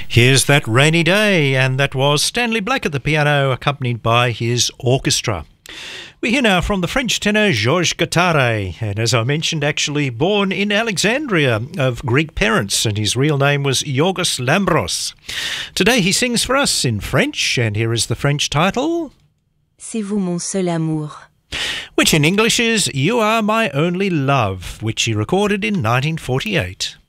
Here's That Rainy Day, and that was Stanley Black at the piano, accompanied by his orchestra. We hear now from the French tenor Georges Guattari, and as I mentioned, actually born in Alexandria of Greek parents, and his real name was Yorgos Lambros. Today he sings for us in French, and here is the French title, C'est vous mon seul amour, which in English is You Are My Only Love, which he recorded in 1948.